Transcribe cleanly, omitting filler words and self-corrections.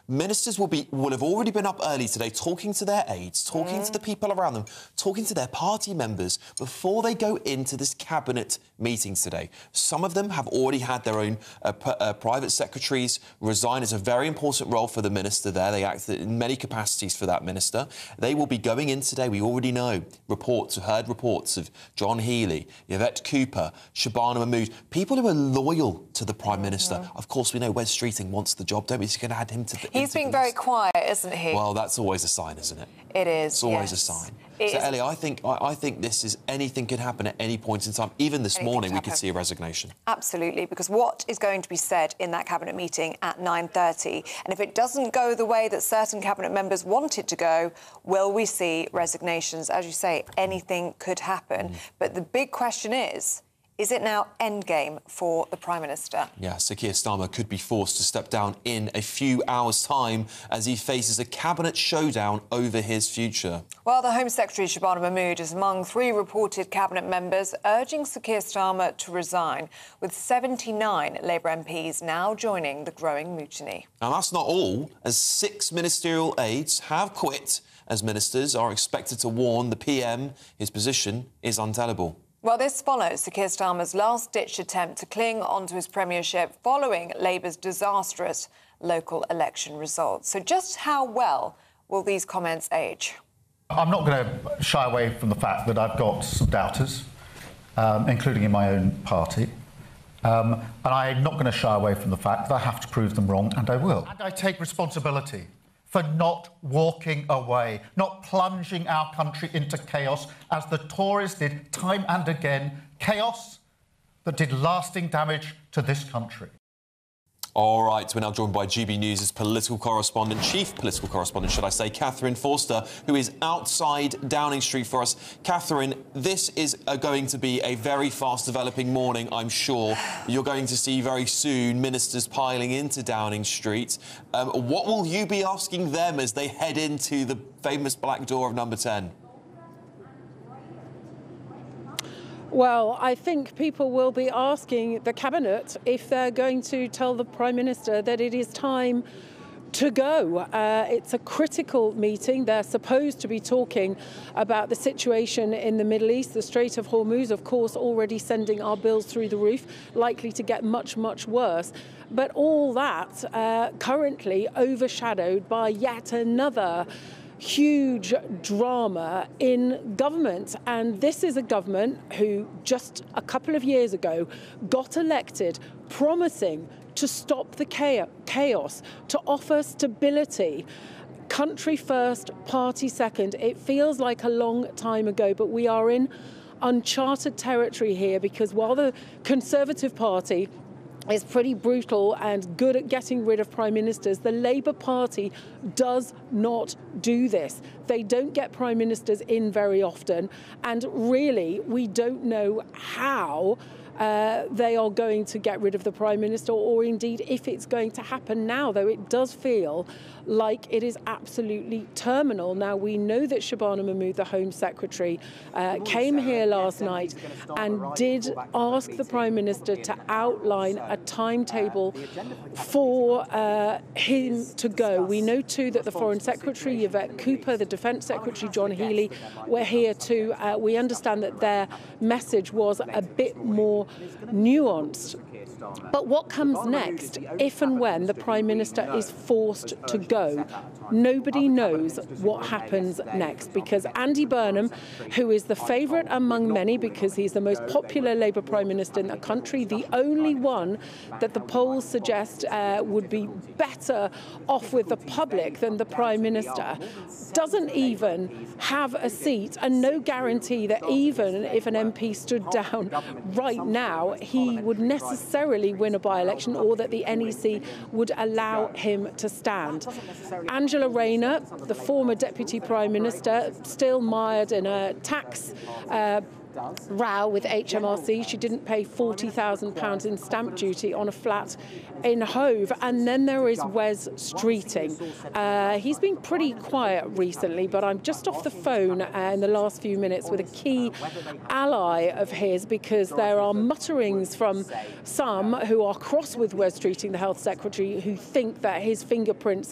Ministers will have already been up early today talking to their aides, talking to the people around them, talking to their party members before they go into this cabinet meeting today. Some of them have already had their own private secretaries resign. It's a very important role for the minister there. They act in many capacities for that minister. They will be going in today. We already know heard reports of John Healey, Yvette Cooper, Shabana Mahmood, people who are loyal to the Prime Minister. Of course, we know Wes Streeting wants the job, don't we? He's going to add him to the... He's been very quiet, isn't he? Well, that's always a sign, isn't it? It is, It's always a sign. So, Ellie, I think this is anything could happen at any point in time. Even this morning, we could see a resignation. Absolutely, because what is going to be said in that Cabinet meeting at 9:30? And if it doesn't go the way that certain Cabinet members want it to go, will we see resignations? As you say, anything could happen. But the big question is it now endgame for the Prime Minister? Yeah, Sir Keir Starmer could be forced to step down in a few hours' time as he faces a cabinet showdown over his future. Well, the Home Secretary, Shabana Mahmood, is among 3 reported cabinet members urging Sir Keir Starmer to resign, with 79 Labour MPs now joining the growing mutiny. And that's not all, as 6 ministerial aides have quit, as ministers are expected to warn the PM his position is untenable. Well, this follows Sir Keir Starmer's last-ditch attempt to cling onto his premiership following Labour's disastrous local election results. So just how well will these comments age? I'm not going to shy away from the fact that I've got some doubters, including in my own party. And I'm not going to shy away from the fact that I have to prove them wrong, and I will. And I take responsibility for not walking away, not plunging our country into chaos, as the Tories did time and again, chaos that did lasting damage to this country. All right, we're now joined by GB News' political correspondent, chief political correspondent, should I say, Catherine Forster, who is outside Downing Street for us. Catherine, this is going to be a very fast-developing morning, I'm sure. You're going to see very soon ministers piling into Downing Street. What will you be asking them as they head into the famous black door of number 10? Well, I think people will be asking the Cabinet if they're going to tell the Prime Minister that it is time to go. It's a critical meeting. They're supposed to be talking about the situation in the Middle East, the Strait of Hormuz, of course, already sending our bills through the roof, likely to get much, much worse. But all that currently overshadowed by yet another huge drama in government. And this is a government who just a couple of years ago got elected promising to stop the chaos, to offer stability. Country first, party second. It feels like a long time ago, but we are in uncharted territory here, because while the Conservative Party is pretty brutal and good at getting rid of prime ministers, the Labour Party does not do this. They don't get prime ministers in very often, and really we don't know how they are going to get rid of the Prime Minister, or indeed if it's going to happen now, though it does feel like it is absolutely terminal. Now, we know that Shabana Mahmood, the Home Secretary, came here last night and did ask the Prime Minister to outline a timetable for him to go. We know too that the Foreign Secretary, Yvette Cooper, the Defence Secretary, John Healey, were here too. We understand that their message was a bit more nuanced. But what comes next, if and when the Prime Minister is forced to go? Nobody knows what happens next, because Andy Burnham, who is the favourite among many because he's the most popular Labour Prime Minister in the country, the only one that the polls suggest would be better off with the public than the Prime Minister, doesn't even have a seat, and no guarantee that even if an MP stood down right now, he would necessarily win a by-election, or that the NEC would allow him to stand. Angela Rayner, the former Deputy Prime Minister, still mired in a tax row with HMRC. She didn't pay £40,000 in stamp duty on a flat in Hove. And then there is Wes Streeting. He's been pretty quiet recently, but I'm just off the phone in the last few minutes with a key ally of his, because there are mutterings from some who are cross with Wes Streeting, the Health Secretary, who think that his fingerprints